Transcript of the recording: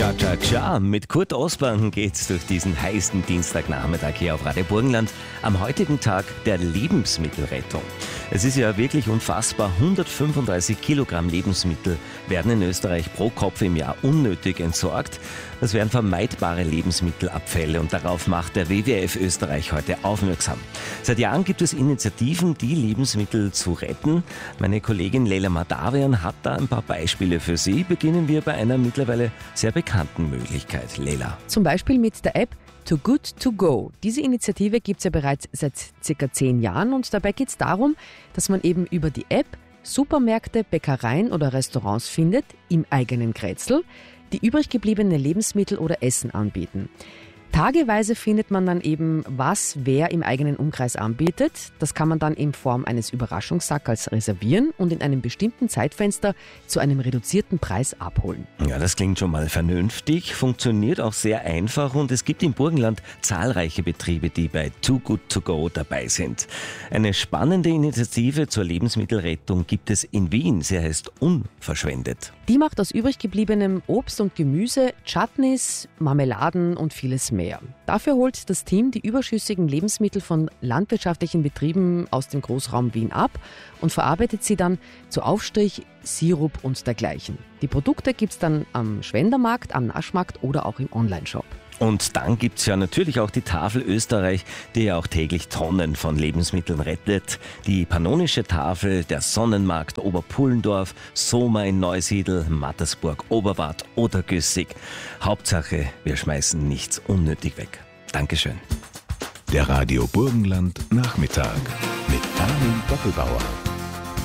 Cha Cha Cha, mit Kurt Osborn geht's durch diesen heißen Dienstagnachmittag hier auf Radio Burgenland am heutigen Tag der Lebensmittelrettung. Es ist ja wirklich unfassbar, 135 Kilogramm Lebensmittel werden in Österreich pro Kopf im Jahr unnötig entsorgt. Das wären vermeidbare Lebensmittelabfälle und darauf macht der WWF Österreich heute aufmerksam. Seit Jahren gibt es Initiativen, die Lebensmittel zu retten. Meine Kollegin Leila Madavian hat da ein paar Beispiele für Sie. Beginnen wir bei einer mittlerweile sehr bekannten Möglichkeit. Leila. Zum Beispiel mit der App Too Good To Go. Diese Initiative gibt es ja bereits seit ca. 10 Jahren und dabei geht es darum, dass man eben über die App Supermärkte, Bäckereien oder Restaurants findet, im eigenen Grätzl, die übrig gebliebene Lebensmittel oder Essen anbieten. Tageweise findet man dann eben, was wer im eigenen Umkreis anbietet. Das kann man dann in Form eines Überraschungssackers reservieren und in einem bestimmten Zeitfenster zu einem reduzierten Preis abholen. Ja, das klingt schon mal vernünftig, funktioniert auch sehr einfach und es gibt im Burgenland zahlreiche Betriebe, die bei Too Good To Go dabei sind. Eine spannende Initiative zur Lebensmittelrettung gibt es in Wien. Sie heißt Unverschwendet. Die macht aus übrig gebliebenem Obst und Gemüse Chutneys, Marmeladen und vieles mehr. Dafür holt das Team die überschüssigen Lebensmittel von landwirtschaftlichen Betrieben aus dem Großraum Wien ab und verarbeitet sie dann zu Aufstrich, Sirup und dergleichen. Die Produkte gibt es dann am Schwendermarkt, am Naschmarkt oder auch im Onlineshop. Und dann gibt es ja natürlich auch die Tafel Österreich, die ja auch täglich Tonnen von Lebensmitteln rettet. Die Pannonische Tafel, der Sonnenmarkt Oberpullendorf, Soma in Neusiedl, Mattersburg, Oberwart oder Güssig. Hauptsache, wir schmeißen nichts unnötig weg. Dankeschön. Der Radio Burgenland Nachmittag mit Armin Doppelbauer.